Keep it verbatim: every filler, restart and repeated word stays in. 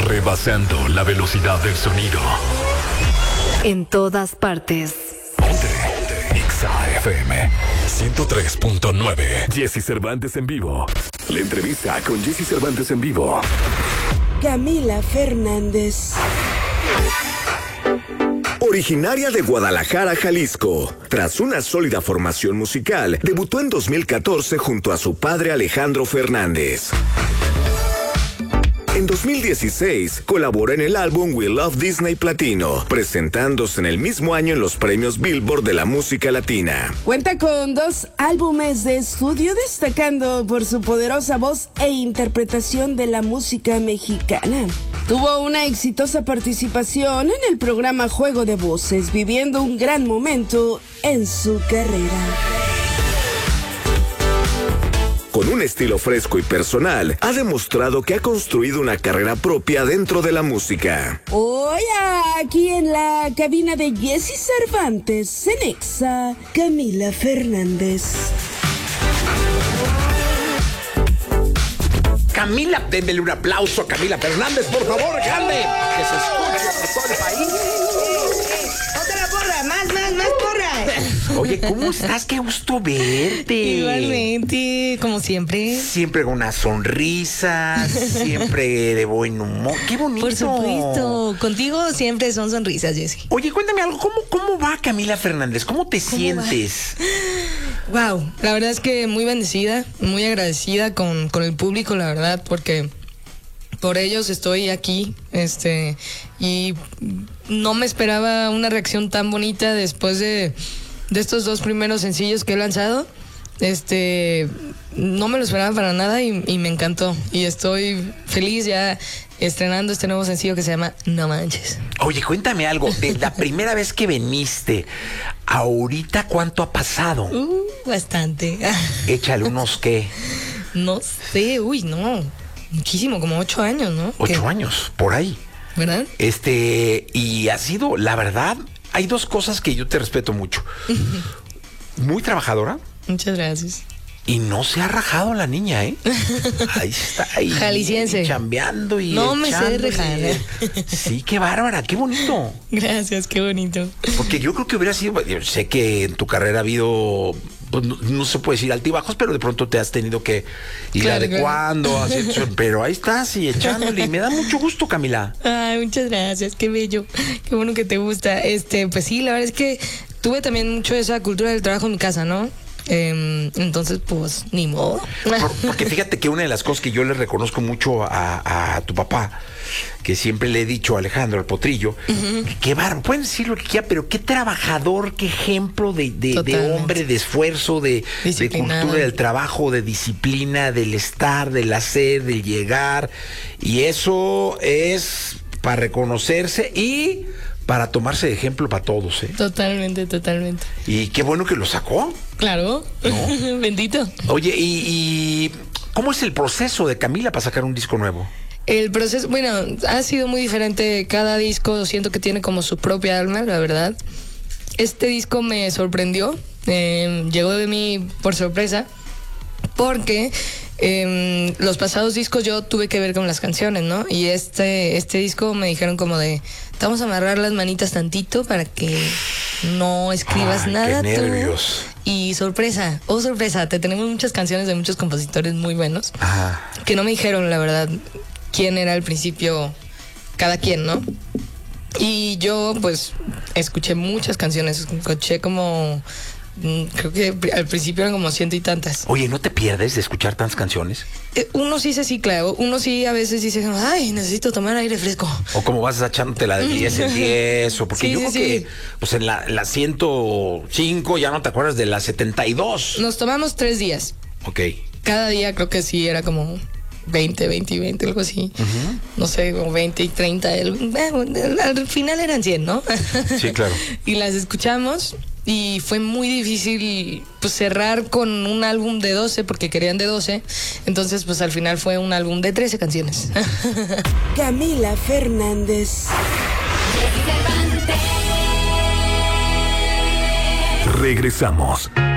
rebasando la velocidad del sonido. En todas partes. Ponte, ponte. Exa F M ciento tres punto nueve. Jesse Cervantes en vivo. La entrevista con Jesse Cervantes en vivo. Camila Fernández. Originaria de Guadalajara, Jalisco, tras una sólida formación musical, debutó en dos mil catorce junto a su padre Alejandro Fernández. En dos mil dieciséis, colaboró en el álbum We Love Disney Platino, presentándose en el mismo año en los premios Billboard de la música latina. Cuenta con dos álbumes de estudio, destacando por su poderosa voz e interpretación de la música mexicana. Tuvo una exitosa participación en el programa Juego de Voces, viviendo un gran momento en su carrera. Con un estilo fresco y personal, ha demostrado que ha construido una carrera propia dentro de la música. Hoy aquí en la cabina de Jesse Cervantes, en Exa, Camila Fernández. Camila, denle un aplauso a Camila Fernández, por favor, grande, que se escuche por todo el país. Otra porra, más, más, más porra. Oye, ¿cómo estás? Qué gusto verte. Igualmente, como siempre. Siempre con una sonrisa, siempre de buen humor. Qué bonito. Por supuesto, contigo siempre son sonrisas, Jessy. Oye, cuéntame algo, ¿cómo, cómo va Camila Fernández? ¿Cómo te ¿Cómo sientes? Va? Wow, la verdad es que muy bendecida, muy agradecida con, con el público, la verdad, porque por ellos estoy aquí, este, y no me esperaba una reacción tan bonita después de, de estos dos primeros sencillos que he lanzado. Este, no me lo esperaba para nada y, y me encantó. Y estoy feliz ya estrenando este nuevo sencillo que se llama No Manches. Oye, cuéntame algo, de la primera vez que viniste, ahorita ¿cuánto ha pasado? Uh, bastante. Échale unos qué. No sé, uy, no. Muchísimo, como ocho años, ¿no? Ocho ¿Qué? años, por ahí. ¿Verdad? Este, y ha sido, la verdad, hay dos cosas que yo te respeto mucho. Muy trabajadora. Muchas gracias. Y no se ha rajado la niña, ¿eh? Ahí está, ahí. Jalisciense. Chambeando y no me sé echándole. rejar. Sí, qué bárbara, qué bonito. Gracias, qué bonito. Porque yo creo que hubiera sido, yo sé que en tu carrera ha habido, pues, no, no se puede decir altibajos, pero de pronto te has tenido que ir claro, adecuando, claro. así, pero ahí estás y echándole. Y me da mucho gusto, Camila. Ay, muchas gracias, qué bello, qué bueno que te gusta. Este, pues sí, la verdad es que tuve también mucho esa cultura del trabajo en mi casa, ¿no? Eh, entonces, pues, ni modo. Por, porque fíjate que una de las cosas que yo le reconozco mucho a, a tu papá, que siempre le he dicho a Alejandro, al potrillo, uh-huh. que, que bárbaro, pueden decir lo que quieran, pero qué trabajador, qué ejemplo de, de, de hombre, de esfuerzo, de, de cultura del trabajo, de disciplina, del estar, del hacer, del llegar. Y eso es para reconocerse y para tomarse de ejemplo para todos, ¿eh? Totalmente, totalmente. Y qué bueno que lo sacó. Claro, ¿no? Bendito. Oye, ¿y, y cómo es el proceso de Camila para sacar un disco nuevo? El proceso, bueno, ha sido muy diferente. Cada disco siento que tiene como su propia alma, la verdad. Este disco me sorprendió, eh, llegó de mí por sorpresa, porque eh, los pasados discos yo tuve que ver con las canciones, ¿no? Y este, este disco me dijeron como de, te vamos a amarrar las manitas tantito para que no escribas Ay, nada qué tú. nervios. Y sorpresa, oh sorpresa, te tenemos muchas canciones de muchos compositores muy buenos. Ajá. Que no me dijeron, la verdad, quién era al principio cada quien, ¿no? Y yo, pues, escuché muchas canciones, escuché como, creo que al principio eran como ciento y tantas. Oye, ¿no te pierdes de escuchar tantas canciones? Eh, uno sí se cicla, uno sí a veces dice, ay, necesito tomar aire fresco. O como vas echándote la de diez en diez, o porque sí, yo sí, creo sí. que pues en la, la ciento cinco ya no te acuerdas de la setenta y dos. Nos tomamos tres días. Ok. Cada día creo que sí era como veinte, veinte y veinte, algo así. Uh-huh. No sé, como veinte y treinta. El, eh, al final eran cien, ¿no? Sí, claro. Y las escuchamos y fue muy difícil pues cerrar con un álbum de doce porque querían de doce. Entonces pues al final fue un álbum de trece canciones. Camila Fernández. Regresamos.